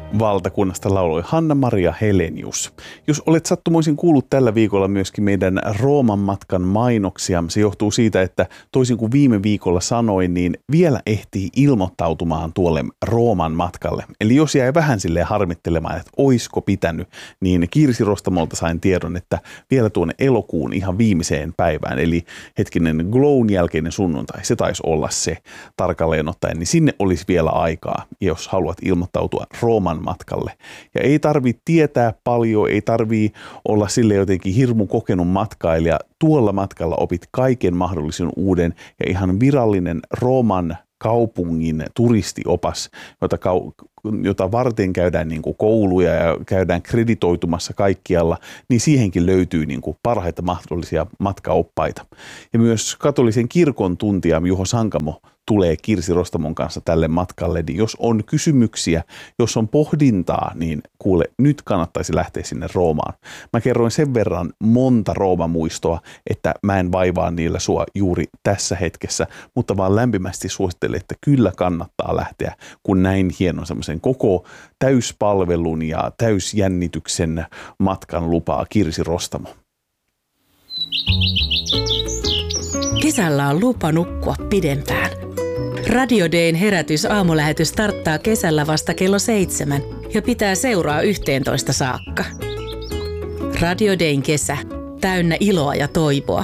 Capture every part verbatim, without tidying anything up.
valtakunnasta lauloi Hanna-Maria Helenius. Jos olet sattumoisin kuullut tällä viikolla myöskin meidän Rooman matkan mainoksia, se johtuu siitä, että toisin kuin viime viikolla sanoin, niin vielä ehtii ilmoittautumaan tuolle Rooman matkalle. Eli jos jäi vähän silleen harmittelemaan, että oisko pitänyt, niin Kirsi Rostamolta sain tiedon, että vielä tuonne elokuun ihan viimeiseen päivään, eli hetkinen Glown jälkeinen sunnuntai, se taisi olla se tarkalleen ottaen, niin sinne olisi vielä aikaa, jos haluat ilmoittautua Rooman matkalle. Ja ei tarvitse tietää paljon, ei tarvitse olla sille jotenkin hirmu kokenut matkailija. Tuolla matkalla opit kaiken mahdollisen uuden ja ihan virallinen Rooman kaupungin turistiopas, jota, jota varten käydään niin kuin kouluja ja käydään kreditoitumassa kaikkialla, niin siihenkin löytyy niin kuin parhaita mahdollisia matkaoppaita. Ja myös katolisen kirkon tuntija Juho Sankamo tulee Kirsi Rostamon kanssa tälle matkalle, niin jos on kysymyksiä, jos on pohdintaa, niin kuule, nyt kannattaisi lähteä sinne Roomaan. Mä kerroin sen verran monta Rooma-muistoa, että mä en vaivaa niillä sua juuri tässä hetkessä, mutta vaan lämpimästi suosittelen, että kyllä kannattaa lähteä, kun näin hienon semmoisen koko täyspalvelun ja täysjännityksen matkan lupaa Kirsi Rostamo. Kesällä on lupa nukkua pidempään. Radio Dayn herätys aamulähetys starttaa kesällä vasta kello seitsemän ja pitää seuraa yhteentoista saakka. Radio Dayn kesä, täynnä iloa ja toivoa.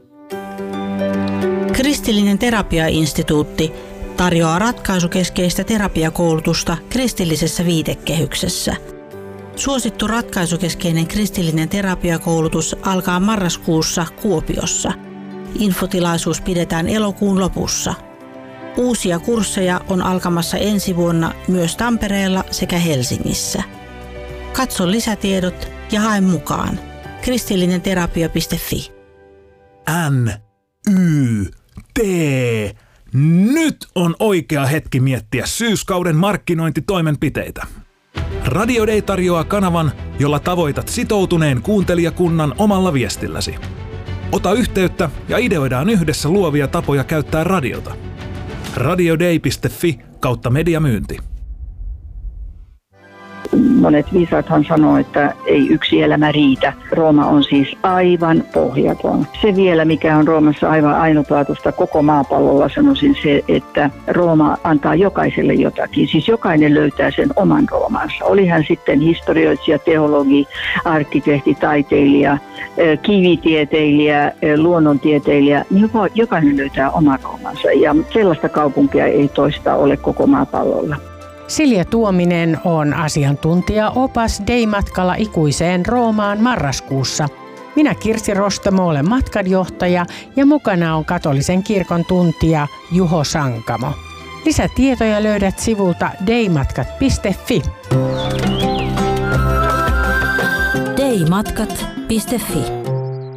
Kristillinen terapiainstituutti tarjoaa ratkaisukeskeistä terapiakoulutusta kristillisessä viitekehyksessä. Suosittu ratkaisukeskeinen kristillinen terapiakoulutus alkaa marraskuussa Kuopiossa. Infotilaisuus pidetään elokuun lopussa. Uusia kursseja on alkamassa ensi vuonna myös Tampereella sekä Helsingissä. Katso lisätiedot ja hae mukaan. kristillinenterapia piste fi. N, Y, T. Nyt on oikea hetki miettiä syyskauden markkinointitoimenpiteitä. Radio Day tarjoaa kanavan, jolla tavoitat sitoutuneen kuuntelijakunnan omalla viestilläsi. Ota yhteyttä ja ideoidaan yhdessä luovia tapoja käyttää radiota. radioday piste fi kautta mediamyynti. Monet viisaathan sanoo, että ei yksi elämä riitä. Rooma on siis aivan pohjaton. Se vielä, mikä on Roomassa aivan ainutlaatuista koko maapallolla, sanoisin se, että Rooma antaa jokaiselle jotakin. Siis jokainen löytää sen oman Roomansa. Oli hän sitten historioitsija, teologi, arkkitehti, taiteilija, kivitieteilijä, luonnontieteilijä, niin jokainen löytää oman Roomansa. Ja sellaista kaupunkia ei toista ole koko maapallolla. Silja Tuominen on asiantuntija-opas Day-matkalla ikuiseen Roomaan marraskuussa. Minä Kirsi Rostamo olen matkanjohtaja ja mukana on katolisen kirkon tuntija Juho Sankamo. Lisätietoja löydät sivulta daymatkat piste fi. daymatkat piste fi